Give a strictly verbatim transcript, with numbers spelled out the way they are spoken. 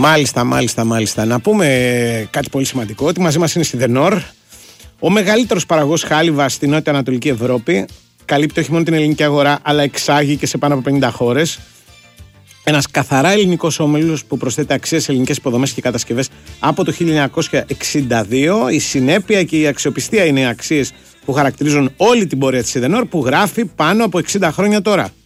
Μάλιστα, μάλιστα, μάλιστα. Να πούμε κάτι πολύ σημαντικό, ότι μαζί μας είναι στη Denor, ο μεγαλύτερος παραγωγός χάλιβας στη Νότια Ανατολική Ευρώπη. Καλύπτει όχι μόνο την ελληνική αγορά, αλλά εξάγει και σε πάνω από πενήντα χώρες. Ένας καθαρά ελληνικός όμιλος που προσθέτει αξίες σε ελληνικές υποδομές και κατασκευές από το χίλια εννιακόσια εξήντα δύο. Η συνέπεια και η αξιοπιστία είναι οι αξίες που χαρακτηρίζουν όλη την πορεία της Denor, που γράφει πάνω από εξήντα χρόνια τώρα.